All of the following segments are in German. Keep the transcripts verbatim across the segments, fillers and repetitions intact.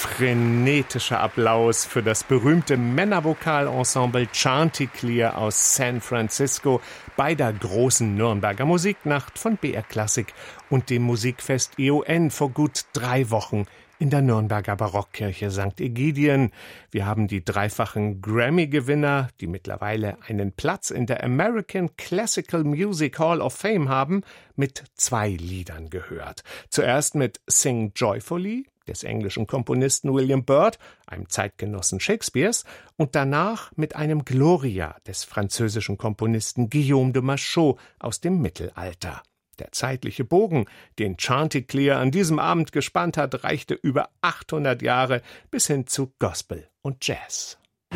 frenetischer Applaus für das berühmte Männervokalensemble Chanticleer aus San Francisco bei der großen Nürnberger Musiknacht von B R Klassik und dem Musikfest E O N vor gut drei Wochen in der Nürnberger Barockkirche Sankt Egidien. Wir haben die dreifachen Grammy-Gewinner, die mittlerweile einen Platz in der American Classical Music Hall of Fame haben, mit zwei Liedern gehört. Zuerst mit Sing Joyfully des englischen Komponisten William Byrd, einem Zeitgenossen Shakespeares, und danach mit einem Gloria des französischen Komponisten Guillaume de Machaut aus dem Mittelalter. Der zeitliche Bogen, den Chanticleer an diesem Abend gespannt hat, reichte über achthundert Jahre bis hin zu Gospel und Jazz.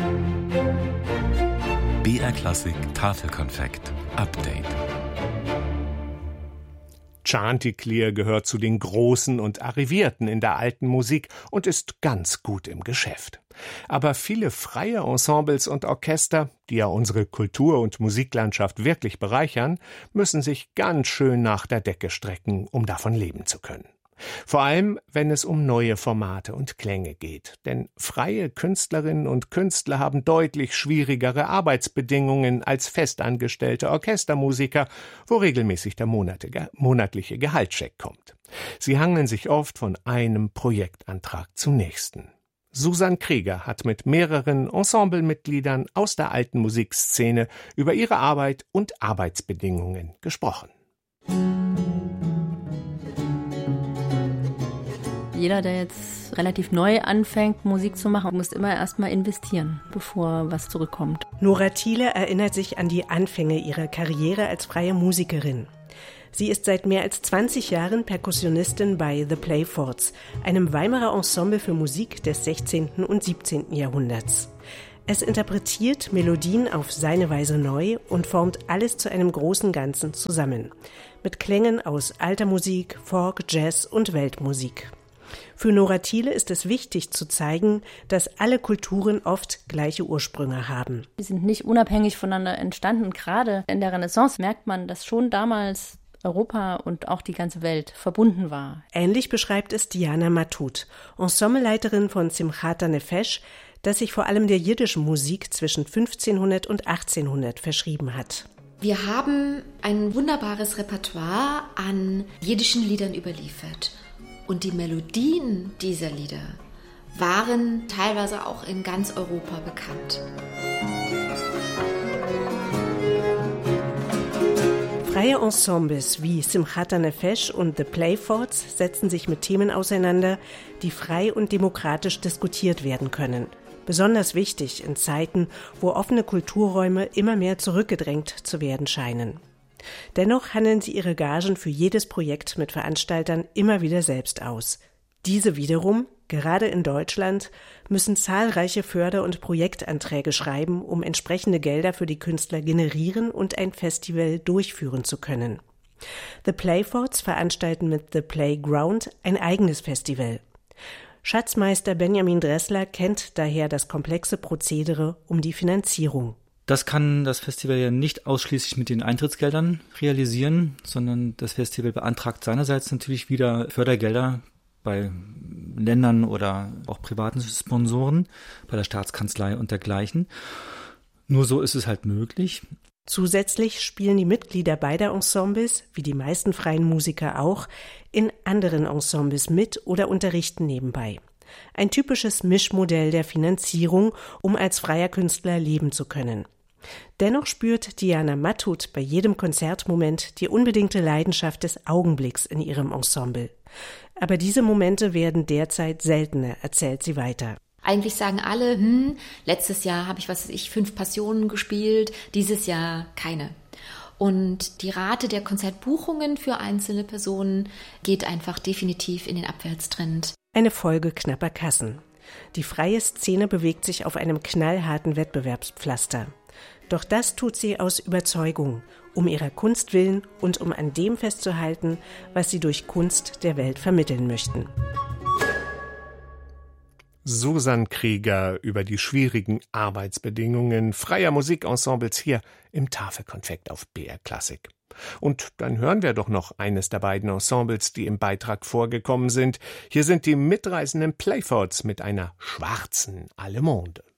B R Klassik Tafelkonfekt Update. Chanticleer gehört zu den Großen und Arrivierten in der alten Musik und ist ganz gut im Geschäft. Aber viele freie Ensembles und Orchester, die ja unsere Kultur- und Musiklandschaft wirklich bereichern, müssen sich ganz schön nach der Decke strecken, um davon leben zu können. Vor allem, wenn es um neue Formate und Klänge geht. Denn freie Künstlerinnen und Künstler haben deutlich schwierigere Arbeitsbedingungen als festangestellte Orchestermusiker, wo regelmäßig der monatliche Gehaltscheck kommt. Sie hangeln sich oft von einem Projektantrag zum nächsten. Susan Krieger hat mit mehreren Ensemblemitgliedern aus der alten Musikszene über ihre Arbeit und Arbeitsbedingungen gesprochen. Jeder, der jetzt relativ neu anfängt, Musik zu machen, muss immer erstmal investieren, bevor was zurückkommt. Nora Thiele erinnert sich an die Anfänge ihrer Karriere als freie Musikerin. Sie ist seit mehr als zwanzig Jahren Perkussionistin bei The Playforts, einem Weimarer Ensemble für Musik des sechzehnten und siebzehnten Jahrhunderts. Es interpretiert Melodien auf seine Weise neu und formt alles zu einem großen Ganzen zusammen. Mit Klängen aus alter Musik, Folk, Jazz und Weltmusik. Für Nora Thiele ist es wichtig zu zeigen, dass alle Kulturen oft gleiche Ursprünge haben. Die sind nicht unabhängig voneinander entstanden. Gerade in der Renaissance merkt man, dass schon damals Europa und auch die ganze Welt verbunden war. Ähnlich beschreibt es Diana Matut, Ensembleleiterin von Simchata Nefesh, das sich vor allem der jiddischen Musik zwischen fünfzehnhundert und achtzehnhundert verschrieben hat. Wir haben ein wunderbares Repertoire an jiddischen Liedern überliefert. Und die Melodien dieser Lieder waren teilweise auch in ganz Europa bekannt. Freie Ensembles wie Simchata Nefesh und The Playforts setzen sich mit Themen auseinander, die frei und demokratisch diskutiert werden können. Besonders wichtig in Zeiten, wo offene Kulturräume immer mehr zurückgedrängt zu werden scheinen. Dennoch handeln sie ihre Gagen für jedes Projekt mit Veranstaltern immer wieder selbst aus. Diese wiederum, gerade in Deutschland, müssen zahlreiche Förder- und Projektanträge schreiben, um entsprechende Gelder für die Künstler generieren und ein Festival durchführen zu können. The Playforts veranstalten mit The Playground ein eigenes Festival. Schatzmeister Benjamin Dressler kennt daher das komplexe Prozedere um die Finanzierung. Das kann das Festival ja nicht ausschließlich mit den Eintrittsgeldern realisieren, sondern das Festival beantragt seinerseits natürlich wieder Fördergelder bei Ländern oder auch privaten Sponsoren, bei der Staatskanzlei und dergleichen. Nur so ist es halt möglich. Zusätzlich spielen die Mitglieder beider Ensembles, wie die meisten freien Musiker auch, in anderen Ensembles mit oder unterrichten nebenbei. Ein typisches Mischmodell der Finanzierung, um als freier Künstler leben zu können. Dennoch spürt Diana Matut bei jedem Konzertmoment die unbedingte Leidenschaft des Augenblicks in ihrem Ensemble. Aber diese Momente werden derzeit seltener, erzählt sie weiter. Eigentlich sagen alle, hm, letztes Jahr habe ich, was weiß ich, fünf Passionen gespielt, dieses Jahr keine. Und die Rate der Konzertbuchungen für einzelne Personen geht einfach definitiv in den Abwärtstrend. Eine Folge knapper Kassen. Die freie Szene bewegt sich auf einem knallharten Wettbewerbspflaster. Doch das tut sie aus Überzeugung, um ihrer Kunst willen und um an dem festzuhalten, was sie durch Kunst der Welt vermitteln möchten. Susan Krieger über die schwierigen Arbeitsbedingungen freier Musikensembles hier im Tafelkonfekt auf B R Klassik. Und dann hören wir doch noch eines der beiden Ensembles, die im Beitrag vorgekommen sind. Hier sind die mitreißenden Playfords mit einer schwarzen Allemande.